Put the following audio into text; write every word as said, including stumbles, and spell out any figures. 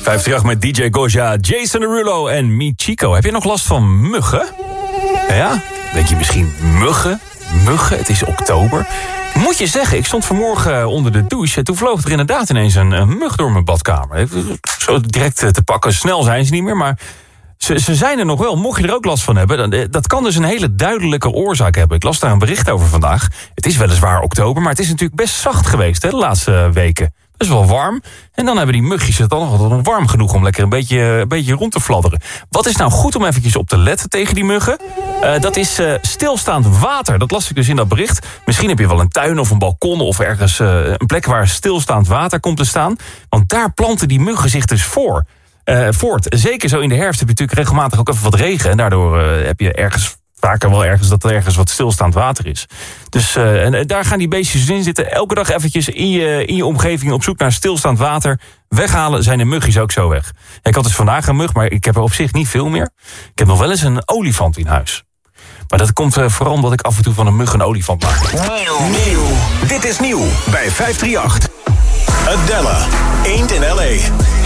vijfendertig met D J Goja, Jason Derulo en Michiko. Heb je nog last van muggen? Ja? Denk je misschien muggen? Muggen? Het is oktober. Moet je zeggen, ik stond vanmorgen onder de douche en toen vloog er inderdaad ineens een, een mug door mijn badkamer. Zo direct te pakken. Snel zijn ze niet meer, maar ze, ze zijn er nog wel. Mocht je er ook last van hebben, dan, dat kan dus een hele duidelijke oorzaak hebben. Ik las daar een bericht over vandaag. Het is weliswaar oktober, maar het is natuurlijk best zacht geweest hè, de laatste weken. Best wel warm. En dan hebben die mugjes het dan nog, nog warm genoeg om lekker een beetje, een beetje rond te fladderen. Wat is nou goed om eventjes op te letten tegen die muggen? Uh, dat is uh, stilstaand water. Dat las ik dus in dat bericht. Misschien heb je wel een tuin of een balkon of ergens uh, een plek waar stilstaand water komt te staan. Want daar planten die muggen zich dus voor. Uh, voort. Zeker zo in de herfst heb je natuurlijk regelmatig ook even wat regen. En daardoor uh, heb je ergens vaker wel ergens dat er ergens wat stilstaand water is. Dus uh, en, en daar gaan die beestjes in zitten. Elke dag eventjes in je, in je omgeving op zoek naar stilstaand water. Weghalen zijn de muggies ook zo weg. Ja, ik had dus vandaag een mug, maar ik heb er op zich niet veel meer. Ik heb nog wel eens een olifant in huis. Maar dat komt uh, vooral omdat ik af en toe van een mug een olifant maak. Nieuw. Nieuw. Dit is nieuw bij vijf drie acht. Adela, Ain't in L A.